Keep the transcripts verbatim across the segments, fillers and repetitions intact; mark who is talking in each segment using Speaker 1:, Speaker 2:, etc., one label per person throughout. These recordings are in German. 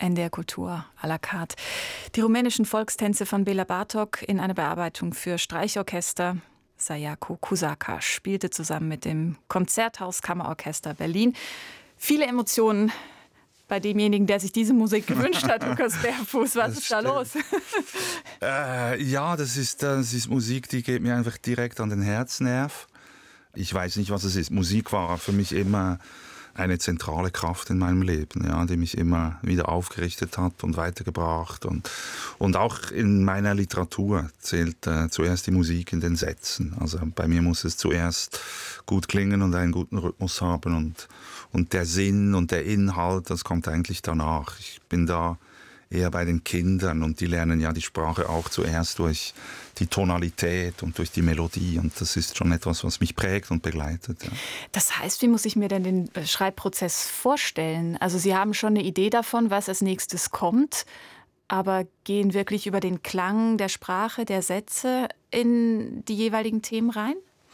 Speaker 1: N D R Kultur à la carte. Die rumänischen Volkstänze von Béla Bartók in einer Bearbeitung für Streichorchester. Sayako Kusaka spielte zusammen mit dem Konzerthaus Kammerorchester Berlin. Viele Emotionen bei demjenigen, der sich diese Musik gewünscht hat, Lukas Bärfuß. Was
Speaker 2: Das
Speaker 1: ist da
Speaker 2: stimmt.
Speaker 1: los?
Speaker 2: Äh, ja, das ist, das ist Musik, die geht mir einfach direkt an den Herznerv. Ich weiß nicht, was es ist. Musik war für mich immer eine zentrale Kraft in meinem Leben, ja, die mich immer wieder aufgerichtet hat und weitergebracht. Und, und auch in meiner Literatur zählt äh, zuerst die Musik in den Sätzen. Also bei mir muss es zuerst gut klingen und einen guten Rhythmus haben. Und, und der Sinn und der Inhalt, das kommt eigentlich danach. Ich bin da eher bei den Kindern und die lernen ja die Sprache auch zuerst durch die Tonalität und durch die Melodie und das ist schon etwas, was mich prägt und begleitet. Ja.
Speaker 1: Das heißt, wie muss ich mir denn den Schreibprozess vorstellen? Also Sie haben schon eine Idee davon, was als nächstes kommt, aber gehen wirklich über den Klang der Sprache, der Sätze in die jeweiligen Themen rein?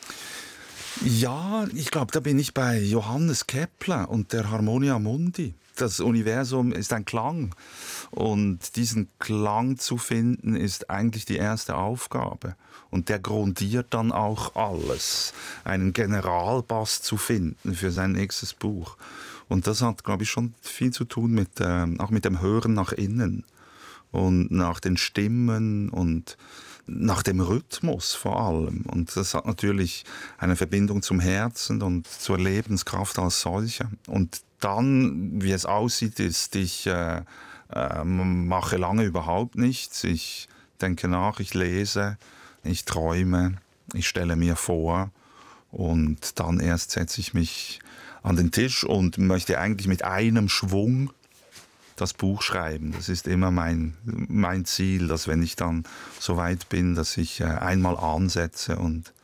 Speaker 2: Ja, ich glaube, da bin ich bei Johannes Kepler und der Harmonia Mundi. Das Universum ist ein Klang und diesen Klang zu finden ist eigentlich die erste Aufgabe und der grundiert dann auch alles, einen Generalbass zu finden für sein nächstes Buch und das hat, glaube ich, schon viel zu tun mit ähm, auch mit dem Hören nach innen und nach den Stimmen und nach dem Rhythmus vor allem. Und das hat natürlich eine Verbindung zum Herzen und zur Lebenskraft als solche. Und dann, wie es aussieht, ist, ich äh, äh, mache lange überhaupt nichts. Ich denke nach, ich lese, ich träume, ich stelle mir vor und dann erst setze ich mich an den Tisch und möchte eigentlich mit einem Schwung das Buch schreiben. Das ist immer mein, mein Ziel, dass wenn ich dann so weit bin, dass ich äh, einmal ansetze und